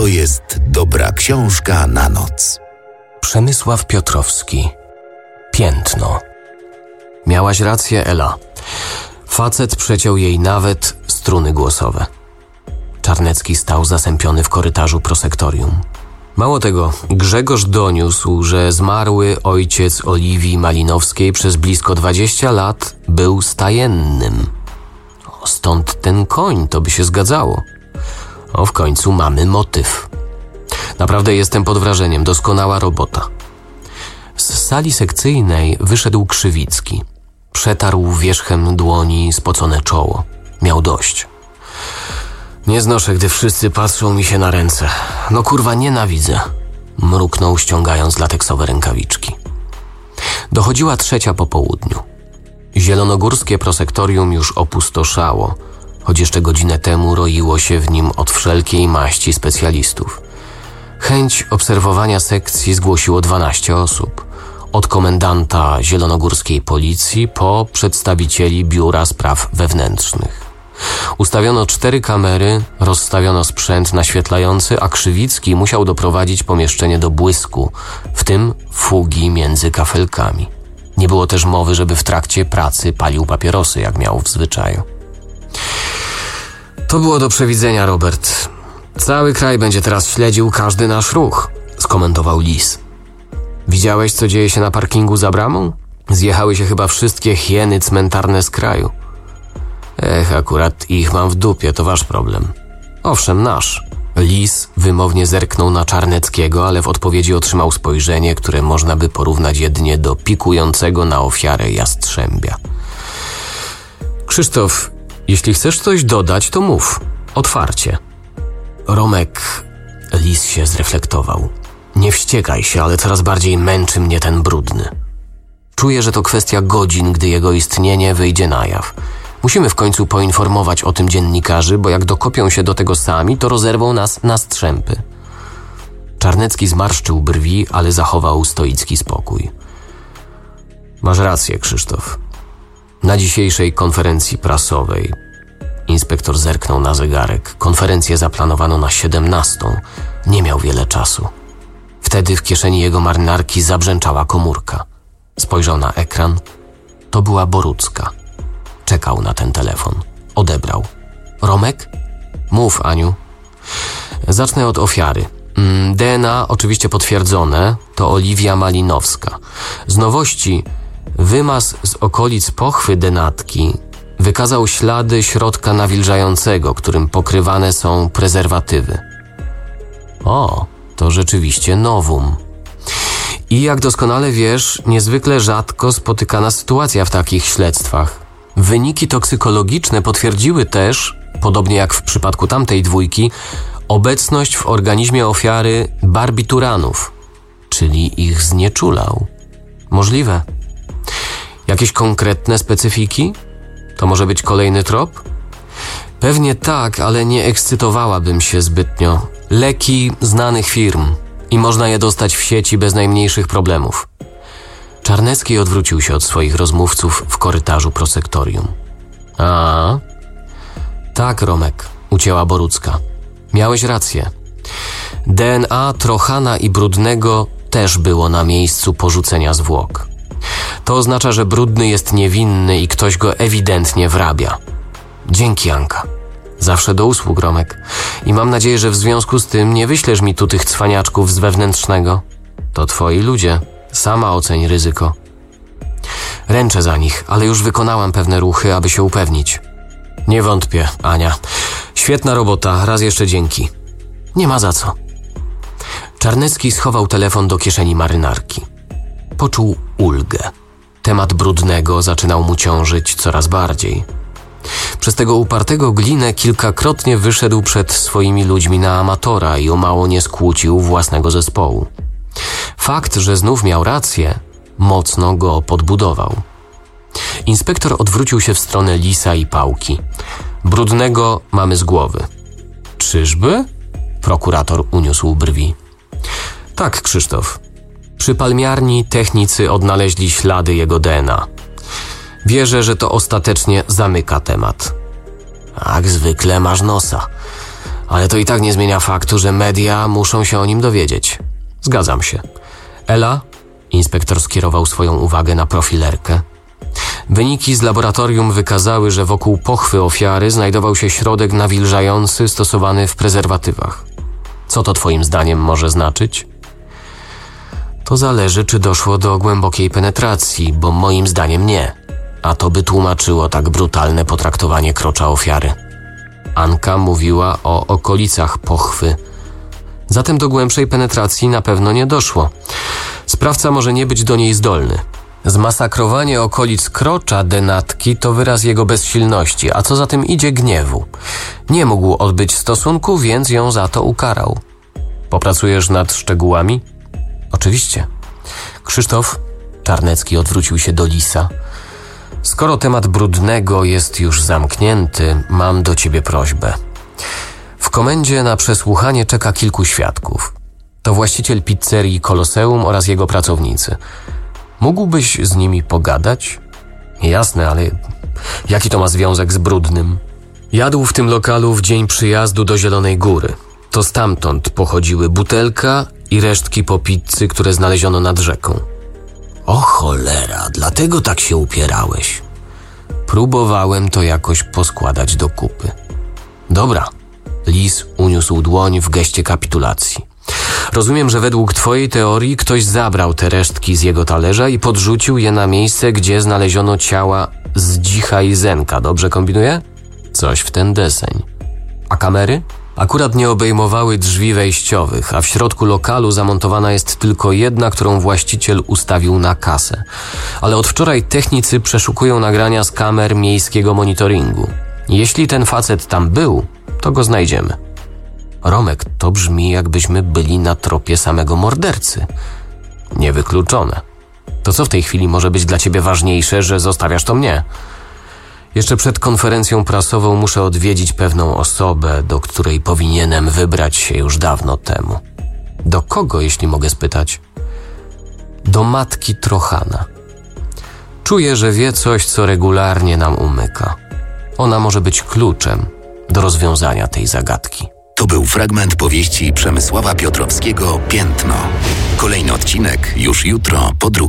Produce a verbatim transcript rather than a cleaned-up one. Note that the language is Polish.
to jest dobra książka na noc. Przemysław Piotrowski. Piętno. Miałaś rację, Ela. Facet przeciął jej nawet struny głosowe. Czarnecki stał zasępiony w korytarzu prosektorium. Mało tego, Grzegorz doniósł, że zmarły ojciec Oliwii Malinowskiej przez blisko dwadzieścia lat był stajennym. O, stąd ten koń, to by się zgadzało. O, w końcu mamy motyw. Naprawdę jestem pod wrażeniem, doskonała robota. Z sali sekcyjnej wyszedł Krzywicki. Przetarł wierzchem dłoni spocone czoło. Miał dość. Nie znoszę, gdy wszyscy patrzą mi się na ręce. No kurwa, nienawidzę. Mruknął, ściągając lateksowe rękawiczki. Dochodziła trzecia po południu. Zielonogórskie prosektorium już opustoszało, choć jeszcze godzinę temu roiło się w nim od wszelkiej maści specjalistów. Chęć obserwowania sekcji zgłosiło dwanaście osób. Od komendanta zielonogórskiej policji po przedstawicieli Biura Spraw Wewnętrznych. Ustawiono cztery kamery, rozstawiono sprzęt naświetlający, a Krzywicki musiał doprowadzić pomieszczenie do błysku, w tym fugi między kafelkami. Nie było też mowy, żeby w trakcie pracy palił papierosy, jak miał w zwyczaju. To było do przewidzenia, Robert. Cały kraj będzie teraz śledził każdy nasz ruch, skomentował Lis. Widziałeś, co dzieje się na parkingu za bramą? Zjechały się chyba wszystkie hieny cmentarne z kraju. Ech, akurat ich mam w dupie, to wasz problem. Owszem, nasz. Lis wymownie zerknął na Czarneckiego, ale w odpowiedzi otrzymał spojrzenie, które można by porównać jedynie do pikującego na ofiarę jastrzębia. Krzysztof, jeśli chcesz coś dodać, to mów. Otwarcie. Romek, Lis się zreflektował. Nie wściekaj się, ale coraz bardziej męczy mnie ten brudny. Czuję, że to kwestia godzin, gdy jego istnienie wyjdzie na jaw. Musimy w końcu poinformować o tym dziennikarzy, bo jak dokopią się do tego sami, to rozerwą nas na strzępy. Czarnecki zmarszczył brwi, ale zachował stoicki spokój. Masz rację, Krzysztof. Na dzisiejszej konferencji prasowej inspektor zerknął na zegarek. Konferencję zaplanowano na siedemnastą. Nie miał wiele czasu. Wtedy w kieszeni jego marynarki zabrzęczała komórka. Spojrzał na ekran. To była Borucka. Czekał na ten telefon. Odebrał. Romek? Mów, Aniu. Zacznę od ofiary. D N A oczywiście potwierdzone. To Oliwia Malinowska. Z nowości wymaz z okolic pochwy denatki wykazał ślady środka nawilżającego, którym pokrywane są prezerwatywy. O, to rzeczywiście nowum. I jak doskonale wiesz, niezwykle rzadko spotykana sytuacja w takich śledztwach. Wyniki toksykologiczne potwierdziły też, podobnie jak w przypadku tamtej dwójki, obecność w organizmie ofiary barbituranów, czyli ich znieczulał. Możliwe. Jakieś konkretne specyfiki? To może być kolejny trop? Pewnie tak, ale nie ekscytowałabym się zbytnio. Leki znanych firm i można je dostać w sieci bez najmniejszych problemów. Czarnecki odwrócił się od swoich rozmówców w korytarzu prosektorium. A, tak, Romek, ucięła Borucka. Miałeś rację. D N A Trochana i Brudnego też było na miejscu porzucenia zwłok. To oznacza, że Brudny jest niewinny i ktoś go ewidentnie wrabia. Dzięki, Anka. Zawsze do usług, Romek. I mam nadzieję, że w związku z tym nie wyślesz mi tu tych cwaniaczków z wewnętrznego. To twoi ludzie. Sama oceń ryzyko. Ręczę za nich, ale już wykonałam pewne ruchy, aby się upewnić. Nie wątpię, Ania. Świetna robota, raz jeszcze dzięki. Nie ma za co. Czarnecki schował telefon do kieszeni marynarki. Poczuł ulgę. Temat Brudnego zaczynał mu ciążyć coraz bardziej. Przez tego upartego Glinę kilkakrotnie wyszedł przed swoimi ludźmi na amatora i o mało nie skłócił własnego zespołu. Fakt, że znów miał rację, mocno go podbudował. Inspektor odwrócił się w stronę Lisa i Pałki. Brudnego mamy z głowy. Czyżby? Prokurator uniósł brwi. Tak, Krzysztof. Przy palmiarni technicy odnaleźli ślady jego D N A. Wierzę, że to ostatecznie zamyka temat. Jak zwykle masz nosa. Ale to i tak nie zmienia faktu, że media muszą się o nim dowiedzieć. Zgadzam się. Ela? Inspektor skierował swoją uwagę na profilerkę. Wyniki z laboratorium wykazały, że wokół pochwy ofiary znajdował się środek nawilżający stosowany w prezerwatywach. Co to twoim zdaniem może znaczyć? To zależy, czy doszło do głębokiej penetracji, bo moim zdaniem nie. A to by tłumaczyło tak brutalne potraktowanie krocza ofiary. Anka mówiła o okolicach pochwy. Zatem do głębszej penetracji na pewno nie doszło. Sprawca może nie być do niej zdolny. Zmasakrowanie okolic krocza denatki to wyraz jego bezsilności, a co za tym idzie gniewu. Nie mógł odbyć stosunku, więc ją za to ukarał. Popracujesz nad szczegółami? Oczywiście. Krzysztof, Czarnecki odwrócił się do Lisa. Skoro temat brudnego jest już zamknięty, mam do ciebie prośbę. W komendzie na przesłuchanie czeka kilku świadków. To właściciel pizzerii Koloseum oraz jego pracownicy. Mógłbyś z nimi pogadać? Jasne, ale jaki to ma związek z brudnym? Jadł w tym lokalu w dzień przyjazdu do Zielonej Góry. To stamtąd pochodziły butelka i resztki po pizzy, które znaleziono nad rzeką. O cholera, dlatego tak się upierałeś. Próbowałem to jakoś poskładać do kupy. Dobra. Lis uniósł dłoń w geście kapitulacji. Rozumiem, że według twojej teorii ktoś zabrał te resztki z jego talerza i podrzucił je na miejsce, gdzie znaleziono ciała Zdzicha i Zenka. Dobrze kombinuję? Coś w ten deseń. A kamery? Akurat nie obejmowały drzwi wejściowych, a w środku lokalu zamontowana jest tylko jedna, którą właściciel ustawił na kasę. Ale od wczoraj technicy przeszukują nagrania z kamer miejskiego monitoringu. Jeśli ten facet tam był, to go znajdziemy. Romek, to brzmi, jakbyśmy byli na tropie samego mordercy. Niewykluczone. To co w tej chwili może być dla ciebie ważniejsze, że zostawiasz to mnie? Jeszcze przed konferencją prasową muszę odwiedzić pewną osobę, do której powinienem wybrać się już dawno temu. Do kogo, jeśli mogę spytać? Do matki Trochana. Czuję, że wie coś, co regularnie nam umyka. Ona może być kluczem do rozwiązania tej zagadki. To był fragment powieści Przemysława Piotrowskiego Piętno. Kolejny odcinek już jutro po drugiej.